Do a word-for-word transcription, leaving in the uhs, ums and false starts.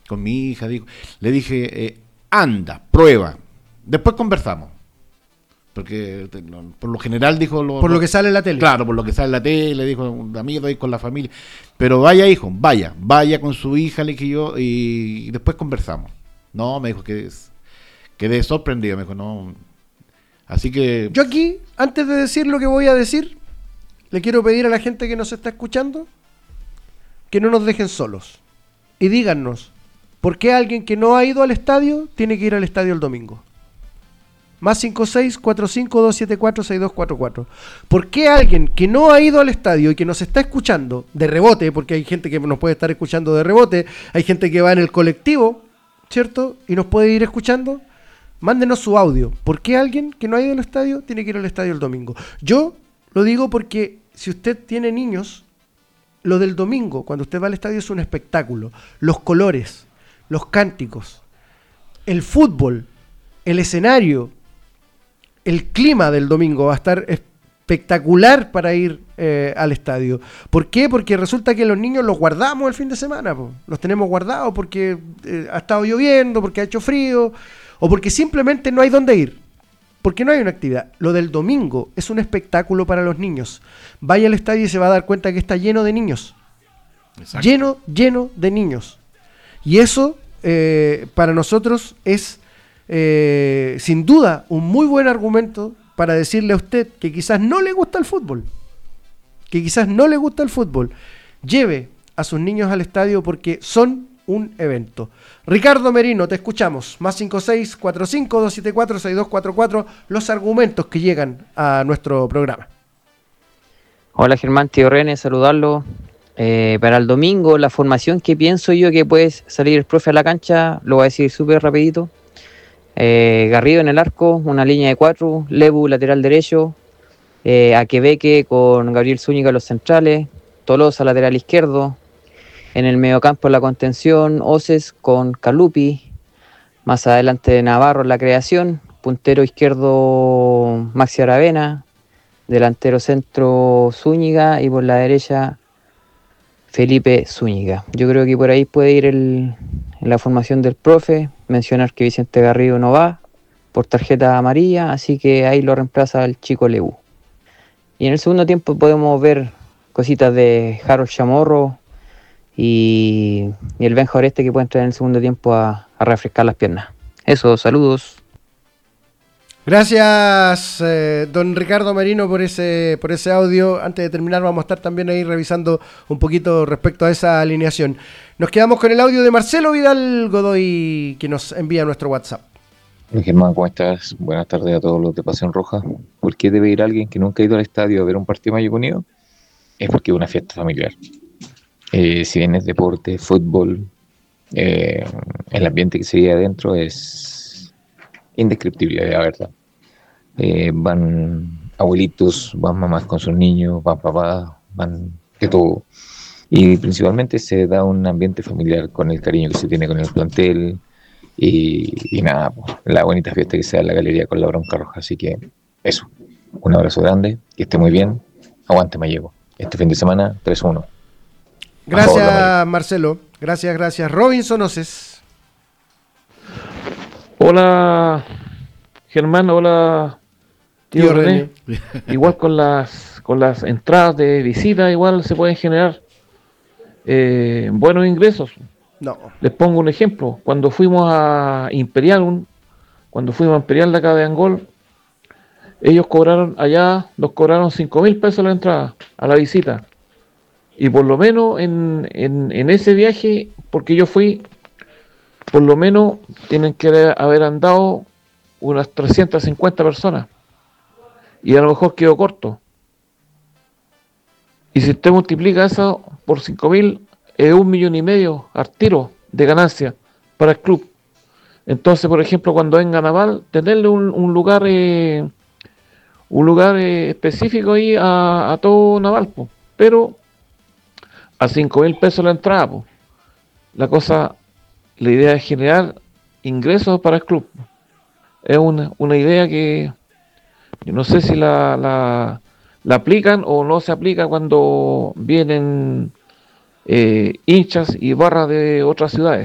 con mi hija, digo, le dije, eh, anda, prueba, después conversamos. Porque por lo general dijo... Lo, por lo que sale en la tele. Claro, por lo que sale en la tele, dijo, un amigo de ir con la familia. Pero vaya, hijo, vaya, vaya con su hija, le dije yo, y, y después conversamos. No, me dijo que quedé sorprendido, me dijo, no. Así que... Yo aquí, antes de decir lo que voy a decir, le quiero pedir a la gente que nos está escuchando que no nos dejen solos. Y díganos, ¿por qué alguien que no ha ido al estadio tiene que ir al estadio el domingo? Más cinco seis cuatro cinco dos siete cuatro seis dos cuatro cuatro. ¿Por qué alguien que no ha ido al estadio y que nos está escuchando de rebote, porque hay gente que nos puede estar escuchando de rebote, hay gente que va en el colectivo, ¿cierto? Y nos puede ir escuchando, mándenos su audio. ¿Por qué alguien que no ha ido al estadio tiene que ir al estadio el domingo? Yo lo digo porque si usted tiene niños, lo del domingo, cuando usted va al estadio, es un espectáculo. Los colores, los cánticos, el fútbol, el escenario, el clima del domingo va a estar espectacular para ir eh, al estadio. ¿Por qué? Porque resulta que los niños los guardamos el fin de semana, po. Los tenemos guardados porque eh, ha estado lloviendo, porque ha hecho frío, o porque simplemente no hay dónde ir, porque no hay una actividad. Lo del domingo es un espectáculo para los niños. Vaya al estadio y se va a dar cuenta que está lleno de niños. Exacto. Lleno, lleno de niños. Y eso eh, para nosotros es Eh, sin duda un muy buen argumento para decirle a usted que quizás no le gusta el fútbol, que quizás no le gusta el fútbol, lleve a sus niños al estadio porque son un evento. Ricardo Merino, te escuchamos. Más cinco seis cuatro cinco dos siete cuatro seis dos cuatro cuatro, los argumentos que llegan a nuestro programa. Hola Germán, tío René, saludarlo. Eh, para el domingo, la formación que pienso yo que puede salir el profe a la cancha, lo voy a decir súper rapidito. Eh, Garrido en el arco, una línea de cuatro, Lebu lateral derecho, eh, Akebeque con Gabriel Zúñiga los centrales, Tolosa lateral izquierdo, en el mediocampo la contención, Oces con Calupi, más adelante Navarro en la creación, puntero izquierdo Maxi Aravena, delantero centro Zúñiga y por la derecha Felipe Zúñiga. Yo creo que por ahí puede ir el, la formación del profe. Mencionar que Vicente Garrido no va por tarjeta amarilla, así que ahí lo reemplaza el chico Lebu. Y en el segundo tiempo podemos ver cositas de Harold Chamorro y, y el Benja Oreste que puede entrar en el segundo tiempo a, a refrescar las piernas. Eso, saludos. Gracias, eh, don Ricardo Merino, por ese por ese audio. Antes de terminar, vamos a estar también ahí revisando un poquito respecto a esa alineación. Nos quedamos con el audio de Marcelo Vidal Godoy, que nos envía a nuestro WhatsApp. Hola Germán, ¿cómo estás? Buenas tardes a todos los de Pasión Roja. ¿Por qué debe ir alguien que nunca ha ido al estadio a ver un partido Mayo Unido? Es porque es una fiesta familiar. Eh, si bien es deporte, fútbol, eh, el ambiente que se vive adentro es indescriptible, la verdad. Eh, van abuelitos, van mamás con sus niños, van papás, van de todo. Y principalmente se da un ambiente familiar con el cariño que se tiene con el plantel y, y nada, pues, la bonita fiesta que se da en la galería con la bronca roja. Así que eso, un abrazo grande, que esté muy bien, aguante Mayego. Este fin de semana, tres uno. Gracias Marcelo, gracias, gracias. Robinson Oces. Hola Germán, hola tío, tío René. René. Igual con las con las entradas de visita, igual se pueden generar eh, buenos ingresos. No. Les pongo un ejemplo. Cuando fuimos a Imperial, un, cuando fuimos a Imperial de acá de Angol, ellos cobraron allá, nos cobraron cinco mil pesos la entrada a la visita. Y por lo menos en, en, en ese viaje, porque yo fui, por lo menos tienen que haber andado unas trescientas cincuenta personas. Y a lo mejor quedó corto. Y si usted multiplica eso por cinco mil, es un millón y medio al tiro de ganancia para el club. Entonces, por ejemplo, cuando venga Naval, tenerle un, un lugar eh, un lugar eh, específico ahí a, a todo Naval, po. Pero a cinco mil pesos la entrada, po. La cosa, la idea es generar ingresos para el club. Es una, una idea que yo no sé si la, la, la aplican o no se aplica cuando vienen eh, hinchas y barras de otras ciudades.